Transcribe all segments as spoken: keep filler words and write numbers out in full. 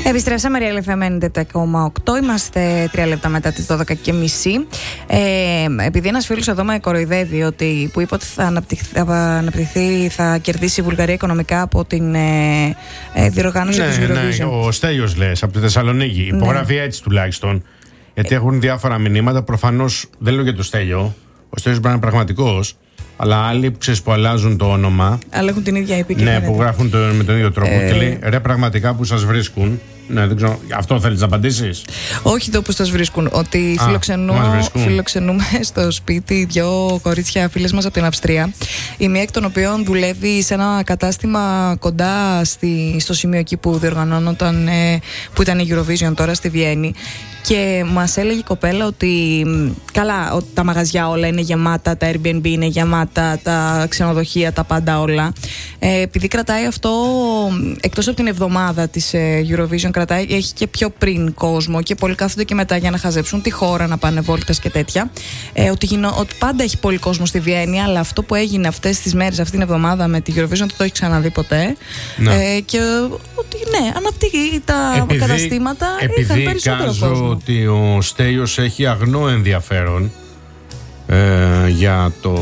Επιστρέψαμε, Real εφ εμ ενενήντα επτά κόμμα οκτώ. Είμαστε τρία λεπτά μετά τις δώδεκα και μισή. Ε, επειδή ένας φίλος εδώ με κοροϊδεύει ότι, που είπε ότι θα αναπτυχθεί, θα, αναπτυχθεί, θα κερδίσει η Βουλγαρία οικονομικά από την ε, ε, διοργάνωση ναι, της Eurovision. Ναι, ο Στέλιος λες από τη Θεσσαλονίκη. Ναι. Υπογράφει έτσι τουλάχιστον. Γιατί έχουν διάφορα μηνύματα. Προφανώς δεν λέω για το Στέλιο. Ο Στέλιος μπορεί να είναι πραγματικός. Αλλά άλλοι που ξέρεις που αλλάζουν το όνομα. Αλλά έχουν την ίδια επικοινωνία. Ναι, που γράφουν το, με τον ίδιο τρόπο. Ε... Και λέει ρε, πραγματικά που σας βρίσκουν. Ναι, δεν ξέρω. Αυτό θέλεις να απαντήσεις? Όχι το που σας βρίσκουν. Ότι Α, φιλοξενούμε στο σπίτι δύο κορίτσια φίλες μας από την Αυστρία. Η μία εκ των οποίων δουλεύει σε ένα κατάστημα κοντά στη, στο σημείο εκεί που διοργανώνονταν, ε, που ήταν η Eurovision τώρα στη Βιέννη. Και μας έλεγε η κοπέλα ότι καλά, ότι τα μαγαζιά όλα είναι γεμάτα, τα Airbnb είναι γεμάτα, τα ξενοδοχεία, τα πάντα όλα. Ε, επειδή κρατάει αυτό, εκτός από την εβδομάδα της ε, Eurovision, κρατάει, έχει και πιο πριν κόσμο και πολλοί κάθονται και μετά για να χαζέψουν τη χώρα, να πάνε βόλτες και τέτοια. Ε, ότι, γινό, ότι πάντα έχει πολύ κόσμο στη Βιέννη, αλλά αυτό που έγινε αυτές τις μέρες, αυτήν την εβδομάδα με τη Eurovision, δεν το έχει ξαναδεί ποτέ. Ε, και ότι ναι, αναπτύχει τα επειδή, καταστήματα, είχαν περισσότερο κόσμο. Ότι ο Στέλιος έχει αγνό ενδιαφέρον ε, για το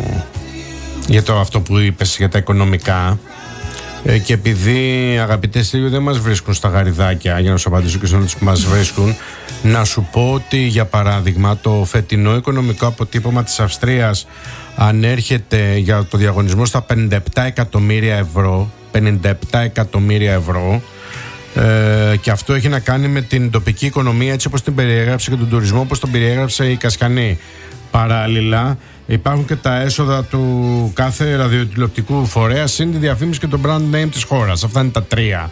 για το αυτό που είπες για τα οικονομικά ε, και επειδή αγαπητέ Στέλιο δεν μας βρίσκουν στα γαριδάκια, για να σου απαντήσω και στους που μας βρίσκουν, να σου πω ότι για παράδειγμα το φετινό οικονομικό αποτύπωμα της Αυστρίας ανέρχεται για το διαγωνισμό στα πενήντα επτά εκατομμύρια ευρώ πενήντα επτά εκατομμύρια ευρώ. Ε, και αυτό έχει να κάνει με την τοπική οικονομία έτσι όπως την περιέγραψε και τον τουρισμό όπως τον περιέγραψε η Κασκανή. Παράλληλα υπάρχουν και τα έσοδα του κάθε ραδιοτηλεοπτικού φορέα συν τη διαφήμιση και το brand name της χώρας. Αυτά είναι τα τρία.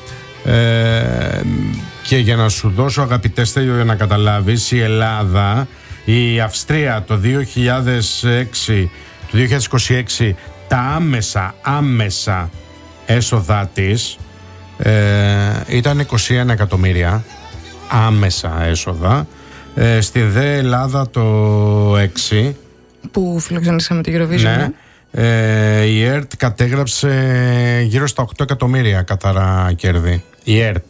Ε, και για να σου δώσω αγαπητέ Στέλιο, για να καταλάβεις, η Ελλάδα, η Αυστρία το δύο χιλιάδες έξι, το δύο χιλιάδες είκοσι έξι, τα άμεσα άμεσα έσοδα της Ε, ήταν είκοσι ένα εκατομμύρια άμεσα έσοδα. ε, Στη δε Ελλάδα το έξι που φιλοξενήσαμε τη Eurovision, ναι, ε, η ΕΡΤ κατέγραψε γύρω στα οκτώ εκατομμύρια καθαρά κέρδη. Η ΕΡΤ.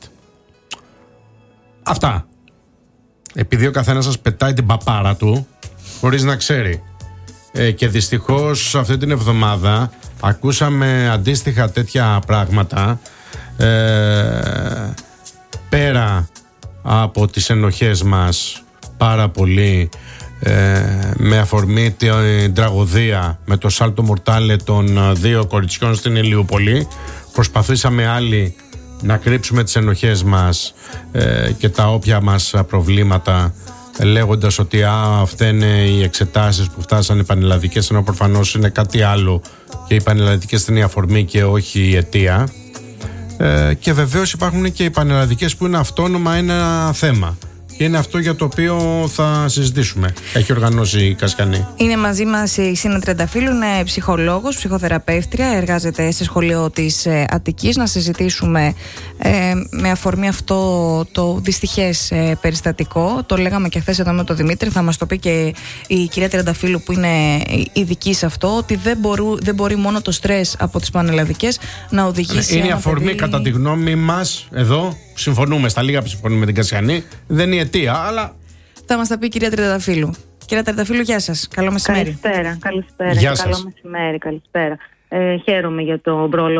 Αυτά. Επειδή ο καθένας σας πετάει την παπάρα του χωρίς να ξέρει, ε, και δυστυχώς αυτή την εβδομάδα ακούσαμε αντίστοιχα τέτοια πράγματα. Ε, πέρα από τις ενοχές μας πάρα πολύ, ε, με αφορμή την τραγωδία με το σάλτο μορτάλε των δύο κοριτσιών στην Ηλιούπολη, προσπαθήσαμε άλλοι να κρύψουμε τις ενοχές μας ε, και τα όποια μας προβλήματα, λέγοντας ότι α, αυτά είναι οι εξετάσεις που φτάσανε πανελλαδικές, ενώ προφανώς είναι κάτι άλλο και οι πανελλαδικές είναι η αφορμή και όχι η αιτία. Ε, και βεβαίως υπάρχουν και οι πανελλαδικές που είναι αυτόνομα ένα θέμα. Και είναι αυτό για το οποίο θα συζητήσουμε. Έχει οργανώσει η Κασκανή. Είναι μαζί μας η Σίνα Τρενταφύλου, είναι ψυχολόγος, ψυχοθεραπεύτρια, εργάζεται σε σχολείο της ε, Αττικής. Να συζητήσουμε ε, με αφορμή αυτό το δυστυχές ε, περιστατικό. Το λέγαμε και χθες εδώ με τον Δημήτρη, θα μας το πει και η κυρία Τρενταφύλου που είναι ειδική σε αυτό, ότι δεν, μπορού, δεν μπορεί μόνο το στρες από τις πανελλαδικές να οδηγήσει. Είναι η αφορμή, παιδί... κατά τη γνώμη μας, εδώ. Συμφωνούμε, στα λίγα που συμφωνούμε με την Κασιανή. Δεν είναι η αιτία, αλλά. Θα μας τα πει η κυρία Τρενταφύλου. Κυρία Τρενταφύλου, γεια σας. Καλό μεσημέρι. Καλησπέρα. Καλησπέρα. Γεια σας. Καλό μεσημέρι. Καλησπέρα. Ε, χαίρομαι για τον πρόλογο.